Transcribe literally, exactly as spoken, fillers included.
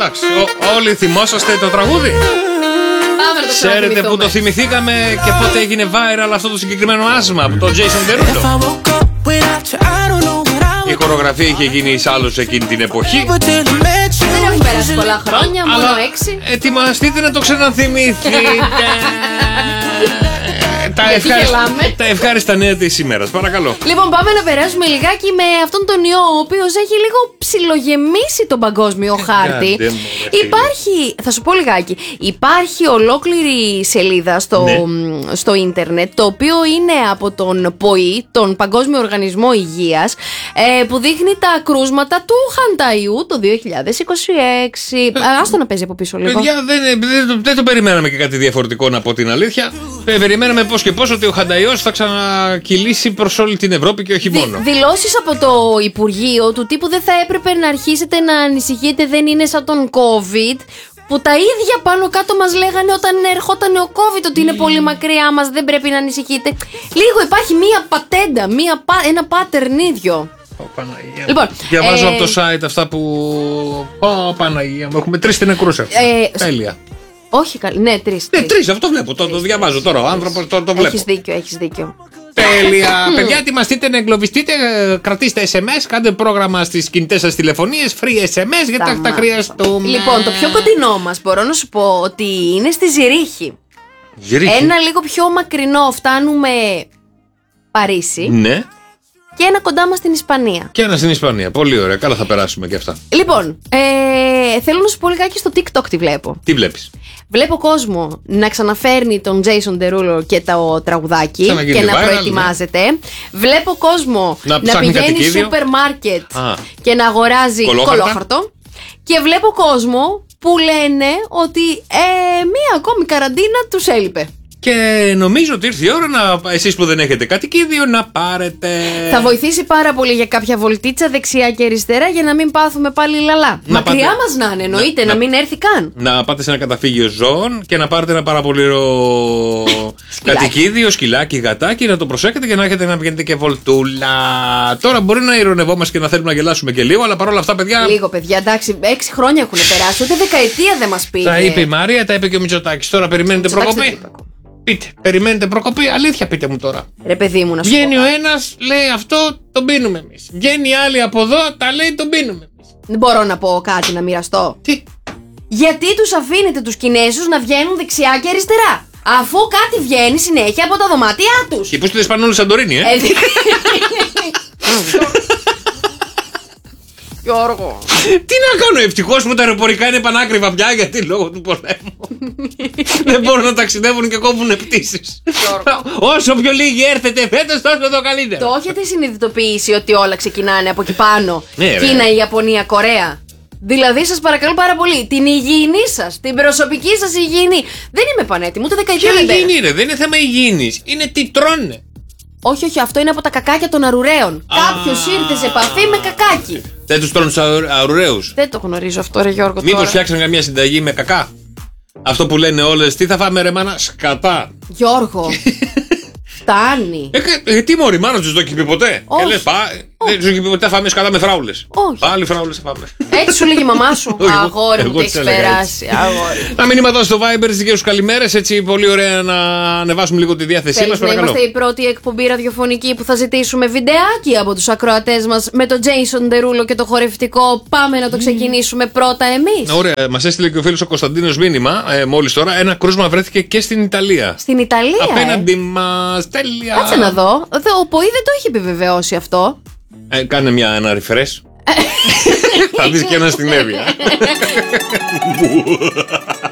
εντάξει. Ό, όλοι θυμόσαστε το τραγούδι. Πάμε να το Ξέρετε που το θυμηθήκαμε και πότε έγινε viral αυτό το συγκεκριμένο άσμα από τον Jason Derulo. Η χορογραφία είχε γίνει εις άλλους εκείνη την εποχή. Δεν έχουν περάσει πολλά χρόνια, μόνο Αλλά έξι. ετοιμαστείτε να το ξαναθυμηθείτε. τα, ευχάριστα, τα ευχάριστα νέα της ημέρας, παρακαλώ. Λοιπόν, πάμε να περάσουμε λιγάκι με αυτόν τον ιό, ο οποίος έχει λίγο ψιλογεμίσει τον παγκόσμιο χάρτη. Κάντε μου, ρε, Υπάρχει, θα σου πω λιγάκι, υπάρχει ολόκληρη σελίδα στο, Ναι. στο ίντερνετ, το οποίο είναι από τον ΠΟΗ, τον Παγκόσμιο Οργανισμό Υγείας, ε, που δείχνει τα κρούσματα του χανταϊού το δύο χιλιάδες είκοσι έξι. Άστο να παίζει από πίσω λίγο. Παιδιά, δεν, δεν, δεν το περιμέναμε και κάτι διαφορετικό, να πω την αλήθεια. Ε, περιμέναμε πώς και πώς ότι ο χανταϊός θα ξανακυλήσει προς όλη την Ευρώπη και όχι μόνο. Δη, δηλώσεις από το Υπουργείο του τύπου δεν θα έπρεπε να αρχίσετε να ανησυχείτε, δεν είναι σαν τον COVID, που τα ίδια πάνω κάτω μας λέγανε όταν ερχόταν ο COVID ότι είναι πολύ μακριά μας, δεν πρέπει να ανησυχείτε. Λίγο υπάρχει μία πατέντα, μία, ένα pattern ίδιο. Ω, Παναγία. Λοιπόν, Διαβάζω ε, από το site αυτά που. Ω, Παναγία μου, έχουμε τρεις νεκρούς. Ε, Τέλεια. Όχι καλή, ναι, τρεις. Ναι, τρεις, αυτό βλέπω. Το, το διαβάζω τώρα. Ο άνθρωπος το, το βλέπω. Έχεις δίκιο, έχεις δίκιο. Τέλεια. Παιδιά, ετοιμαστείτε να εγκλωβιστείτε. Κρατήστε ες εμ ες. Κάντε πρόγραμμα στις κινητές σας τηλεφωνίες. Free ες εμ ες γιατί τα, τα χρειαστούμε. Λοιπόν, το πιο κοντινό μας μπορώ να σου πω ότι είναι στη Ζηρίχη. Ζηρίχη. Ένα λίγο πιο μακρινό φτάνουμε Παρίσι. Ναι. Και ένα κοντά μας στην Ισπανία. Και ένα στην Ισπανία. Πολύ ωραία. Καλά θα περάσουμε και αυτά. Λοιπόν, ε, θέλω να σου πω λιγάκι στο TikTok τι βλέπω. Τι βλέπεις? Βλέπω κόσμο να ξαναφέρνει τον Jason Derulo και το τραγουδάκι Ξαναγίνει και να viral, προετοιμάζεται. Ναι. Βλέπω κόσμο Να να, ψάχνει πηγαίνει κατοικίδιο. σούπερ μάρκετ Α. και να αγοράζει Κολόχαρτα. κολόχαρτο. Και βλέπω κόσμο που λένε ότι ε, μία ακόμη καραντίνα τους έλειπε. Και νομίζω ότι ήρθε η ώρα να, εσείς που δεν έχετε κατοικίδιο, να πάρετε. Θα βοηθήσει πάρα πολύ για κάποια βολτίτσα δεξιά και αριστερά για να μην πάθουμε πάλι λαλά. Να Μακριά πάτε- μας να είναι, εννοείται, να, να- μην έρθει καν. Να πάτε σε ένα καταφύγιο ζώων και να πάρετε ένα πάρα πολύ ωραίο κατοικίδιο, σκυλάκι, γατάκι, να το προσέχετε και να έχετε να πηγαίνετε και βολτούλα. Τώρα μπορεί να ηρωνευόμαστε και να θέλουμε να γελάσουμε και λίγο, αλλά παρόλα αυτά, παιδιά. Λίγο, παιδιά, εντάξει, έξι χρόνια έχουν περάσει, ούτε δεκαετία δεν μας πήγε. Τα είπε η Μαρία, τα είπε και ο Μητσοτάκης. Τώρα περιμένετε Μητσοτάκης προκοπή. δεν είπε ακόμα. Πείτε, περιμένετε προκοπή, αλήθεια πείτε μου τώρα. Ρε παιδί μου, να σου Βγαίνει πω. ο ένας, λέει αυτό, τον πίνουμε εμείς. Βγαίνει η άλλη από εδώ, τα λέει, τον πίνουμε εμείς. Δεν μπορώ να πω κάτι να μοιραστώ. Τι? Γιατί τους αφήνετε τους Κινέζους να βγαίνουν δεξιά και αριστερά, αφού κάτι βγαίνει συνέχεια από τα δωμάτια τους. Και πώς το Ισπανόλου Σαντορίνη, ε? Ε, δι- Γιώργο. Τι να κάνω, ευτυχώς που τα αεροπορικά είναι πανάκριβα πια γιατί λόγω του πολέμου. Δεν μπορούν να ταξιδεύουν και κόβουν πτήσεις. Όσο πιο λίγοι έρθετε φέτος, τόσο το καλύτερο. Το έχετε συνειδητοποιήσει ότι όλα ξεκινάνε από εκεί πάνω? Ναι, ρε. Κίνα, Ιαπωνία, Κορέα. Δηλαδή, σας παρακαλώ πάρα πολύ, την υγιεινή σας, την προσωπική σας υγιεινή. Δεν είμαι πανέτοιμη, ούτε δεκαετία Ποια δεν πέρασα. υγιεινή, ρε, δεν είναι θέμα υγιεινής. Είναι τι τρώνε. Όχι, όχι, αυτό είναι από τα κακάκια των αρουραίων. Κάποιος ήρθε σε επαφή με κακάκι. Δεν τους τρώνε τους αου- αρουραίους. Δεν το γνωρίζω αυτό, ρε Γιώργο. Μήπως τώρα. φτιάξαν καμία συνταγή με κακά? Αυτό που λένε όλες, τι θα φάμε ρε μάνα, σκατά. Γιώργο. Φτάνει. Ε, κα- ε, τι μωρή, μάνα τους το έχει πει ποτέ. Όχι. Και λες, πά, δεν τους έχει πει ποτέ θα φάμε σκατά με φράουλες. Όχι. Πάλι φράουλες θα φάμε. Έτσι σου λέγει η μαμά σου. Όχι, εγώ- Αγόρι μου, εγώ τι της έχεις έλεγα περάσει. Αγόρι. Τα μηνύματα στο Viber, τις δικές σου καλημέρες. Έτσι, πολύ ωραία να ανεβάσουμε λίγο τη διάθεσή Θέλεις μας. να Παρακαλώ. είμαστε η πρώτη εκπομπή ραδιοφωνική που θα ζητήσουμε βιντεάκι από τους ακροατές μας με τον Jason Derulo και το χορευτικό? Πάμε να το ξεκινήσουμε πρώτα εμείς. Ωραία, μας έστειλε και ο φίλος ο Κωνσταντίνος μήνυμα ε, μόλις τώρα. Ένα κρούσμα βρέθηκε και στην Ιταλία. Στην Ιταλία. Απέναντι μας. Τέλεια. Κάτσε να δω. Δε- Ο ΠΟΗ δεν το έχει επιβεβαιώσει αυτό. Ε, κάνε μια ένα refresh. Θα δεις και ένα στην Εύβοια.